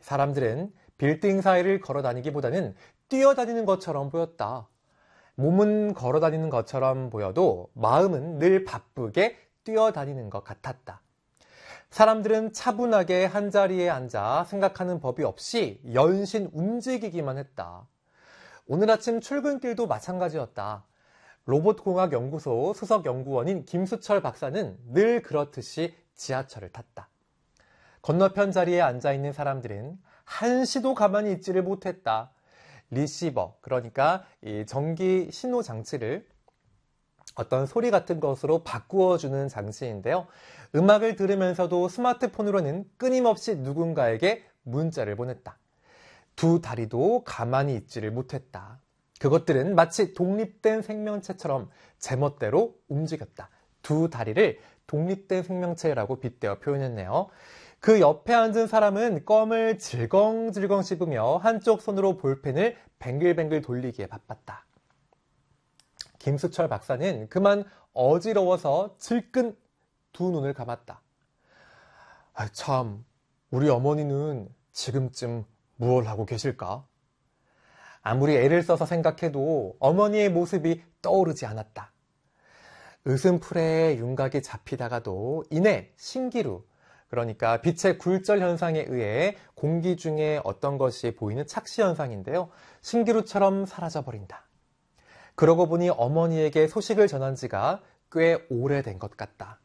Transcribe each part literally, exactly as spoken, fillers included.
사람들은 빌딩 사이를 걸어 다니기보다는 뛰어다니는 것처럼 보였다. 몸은 걸어 다니는 것처럼 보여도 마음은 늘 바쁘게 뛰어다니는 것 같았다. 사람들은 차분하게 한자리에 앉아 생각하는 법이 없이 연신 움직이기만 했다. 오늘 아침 출근길도 마찬가지였다. 로봇공학연구소 수석연구원인 김수철 박사는 늘 그렇듯이 지하철을 탔다. 건너편 자리에 앉아있는 사람들은 한시도 가만히 있지를 못했다. 리시버, 그러니까 이 전기 신호 장치를 어떤 소리 같은 것으로 바꾸어주는 장치인데요. 음악을 들으면서도 스마트폰으로는 끊임없이 누군가에게 문자를 보냈다. 두 다리도 가만히 있지를 못했다. 그것들은 마치 독립된 생명체처럼 제멋대로 움직였다. 두 다리를 독립된 생명체라고 빗대어 표현했네요. 그 옆에 앉은 사람은 껌을 질겅질겅 씹으며 한쪽 손으로 볼펜을 뱅글뱅글 돌리기에 바빴다. 김수철 박사는 그만 어지러워서 질끈 두 눈을 감았다. 아, 참, 우리 어머니는 지금쯤 무얼 하고 계실까? 아무리 애를 써서 생각해도 어머니의 모습이 떠오르지 않았다. 웃음풀에 윤곽이 잡히다가도 이내 신기루, 그러니까 빛의 굴절 현상에 의해 공기 중에 어떤 것이 보이는 착시 현상인데요. 신기루처럼 사라져버린다. 그러고 보니 어머니에게 소식을 전한 지가 꽤 오래된 것 같다.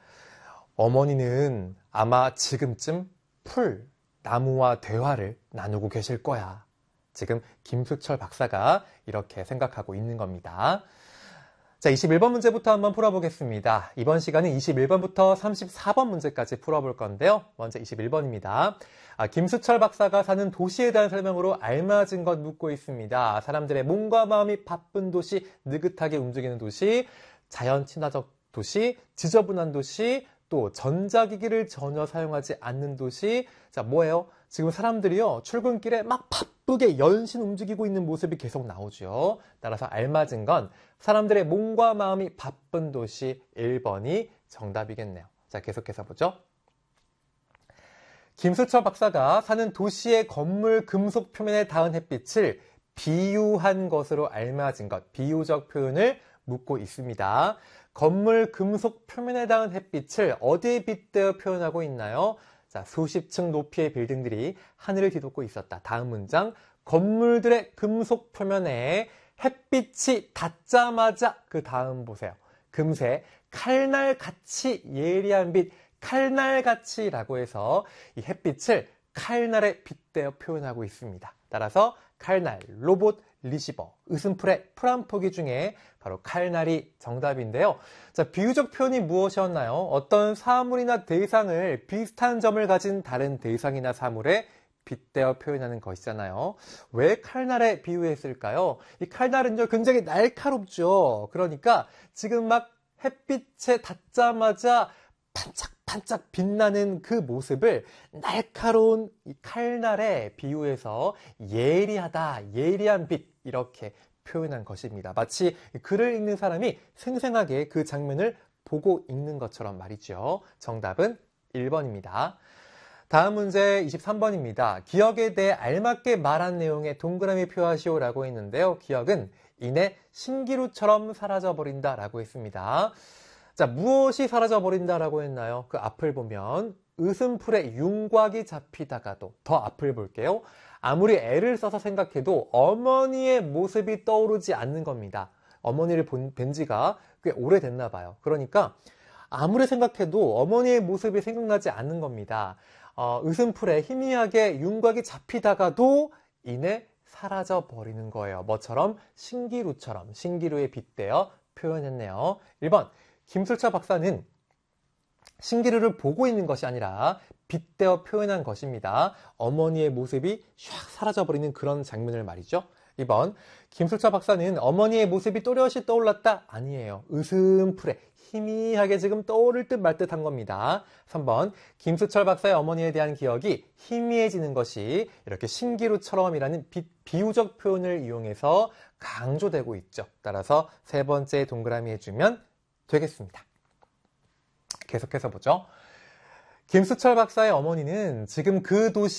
어머니는 아마 지금쯤 풀, 나무와 대화를 나누고 계실 거야. 지금 김수철 박사가 이렇게 생각하고 있는 겁니다. 자, 이십일 번 문제부터 한번 풀어보겠습니다. 이번 시간은 이십일 번부터 삼십사 번 문제까지 풀어볼 건데요. 먼저 이십일 번입니다. 아, 김수철 박사가 사는 도시에 대한 설명으로 알맞은 것 묻고 있습니다. 사람들의 몸과 마음이 바쁜 도시, 느긋하게 움직이는 도시, 자연 친화적 도시, 지저분한 도시, 또 전자기기를 전혀 사용하지 않는 도시. 자, 뭐예요? 지금 사람들이요, 출근길에 막 바쁘게 연신 움직이고 있는 모습이 계속 나오죠. 따라서 알맞은 건 사람들의 몸과 마음이 바쁜 도시 일 번이 정답이겠네요. 자, 계속해서 보죠. 김수철 박사가 사는 도시의 건물 금속 표면에 닿은 햇빛을 비유한 것으로 알맞은 것, 비유적 표현을 묻고 있습니다. 건물 금속 표면에 닿은 햇빛을 어디에 빗대어 표현하고 있나요? 자, 수십 층 높이의 빌딩들이 하늘을 뒤덮고 있었다. 다음 문장, 건물들의 금속 표면에 햇빛이 닿자마자 그 다음 보세요. 금세 칼날같이 예리한 빛, 칼날같이라고 해서 이 햇빛을 칼날에 빗대어 표현하고 있습니다. 따라서 칼날, 로봇, 리시버, 웃음풀의 프란포기 중에 바로 칼날이 정답인데요. 자, 비유적 표현이 무엇이었나요? 어떤 사물이나 대상을 비슷한 점을 가진 다른 대상이나 사물에 빗대어 표현하는 것이잖아요. 왜 칼날에 비유했을까요? 이 칼날은요, 굉장히 날카롭죠. 그러니까 지금 막 햇빛에 닿자마자 반짝반짝 빛나는 그 모습을 날카로운 이 칼날에 비유해서 예리하다, 예리한 빛, 이렇게 표현한 것입니다. 마치 글을 읽는 사람이 생생하게 그 장면을 보고 읽는 것처럼 말이죠. 정답은 일 번입니다. 다음 문제 이십삼 번입니다. 기억에 대해 알맞게 말한 내용에 동그라미 표하시오라고 했는데요. 기억은 이내 신기루처럼 사라져버린다 라고 했습니다. 자, 무엇이 사라져버린다라고 했나요? 그 앞을 보면 웃음풀에 윤곽이 잡히다가도, 더 앞을 볼게요. 아무리 애를 써서 생각해도 어머니의 모습이 떠오르지 않는 겁니다. 어머니를 본, 뵌 지가 꽤 오래됐나 봐요. 그러니까 아무리 생각해도 어머니의 모습이 생각나지 않는 겁니다. 어, 웃음풀에 희미하게 윤곽이 잡히다가도 이내 사라져버리는 거예요. 뭐처럼? 신기루처럼, 신기루에 빗대어 표현했네요. 일 번, 김수철 박사는 신기루를 보고 있는 것이 아니라 빗대어 표현한 것입니다. 어머니의 모습이 샥 사라져버리는 그런 장면을 말이죠. 이 번, 김수철 박사는 어머니의 모습이 또렷이 떠올랐다? 아니에요. 웃음풀에 희미하게 지금 떠오를 듯 말 듯 한 겁니다. 삼 번, 김수철 박사의 어머니에 대한 기억이 희미해지는 것이 이렇게 신기루처럼이라는 비, 비유적 표현을 이용해서 강조되고 있죠. 따라서 세 번째 동그라미 해주면 되겠습니다. 계속해서 보죠. 김수철 박사의 어머니는 지금 그 도시